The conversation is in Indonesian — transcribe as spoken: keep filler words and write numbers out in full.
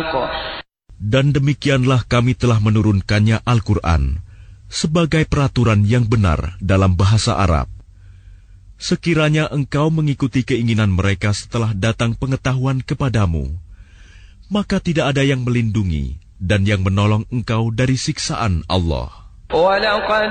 Dan demikianlah kami telah menurunkannya Al-Quran sebagai peraturan yang benar dalam bahasa Arab. Sekiranya engkau mengikuti keinginan mereka setelah datang pengetahuan kepadamu, maka tidak ada yang melindungi dan yang menolong engkau dari siksaan Allah.